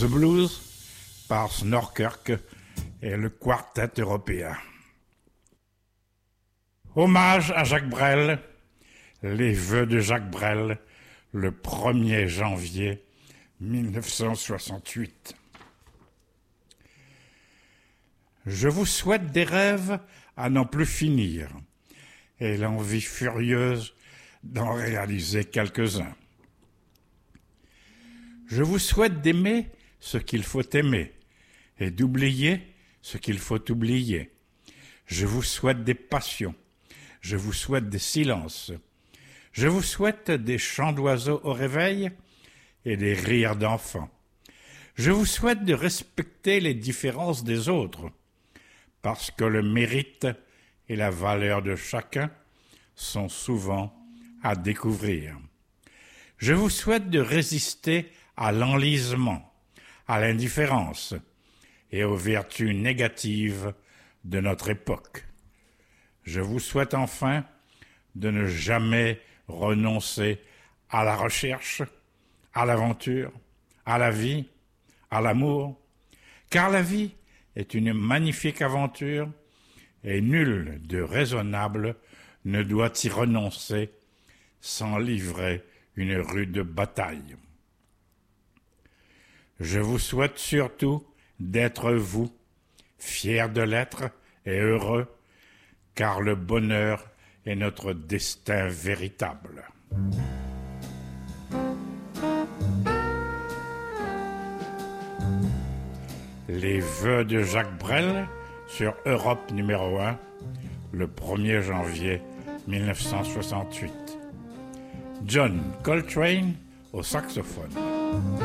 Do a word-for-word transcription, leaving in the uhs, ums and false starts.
The Blues par Snorkirk et le Quartet européen. Hommage à Jacques Brel, les vœux de Jacques Brel, le premier janvier mille neuf cent soixante-huit. Je vous souhaite des rêves à n'en plus finir et l'envie furieuse d'en réaliser quelques-uns. Je vous souhaite d'aimer ce qu'il faut aimer et d'oublier ce qu'il faut oublier. Je vous souhaite des passions, je vous souhaite des silences, je vous souhaite des chants d'oiseaux au réveil et des rires d'enfants. Je vous souhaite de respecter les différences des autres, parce que le mérite et la valeur de chacun sont souvent à découvrir. Je vous souhaite de résister à l'enlisement, à l'indifférence et aux vertus négatives de notre époque. Je vous souhaite enfin de ne jamais renoncer à la recherche, à l'aventure, à la vie, à l'amour, car la vie est une magnifique aventure et nul de raisonnable ne doit y renoncer sans livrer une rude bataille. Je vous souhaite surtout d'être vous, fiers de l'être et heureux, car le bonheur est notre destin véritable. Les vœux de Jacques Brel sur Europe numéro un, le premier janvier mille neuf cent soixante-huit. John Coltrane au saxophone.